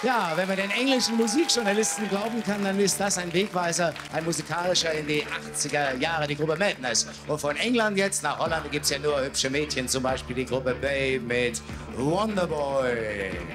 Ja, wenn man den englischen Musikjournalisten glauben kann, dann ist das ein Wegweiser, ein musikalischer in die 80er Jahre, die Gruppe Madness. Und von England jetzt nach Holland gibt es ja nur hübsche Mädchen, zum Beispiel die Gruppe Babe mit Wonderboy.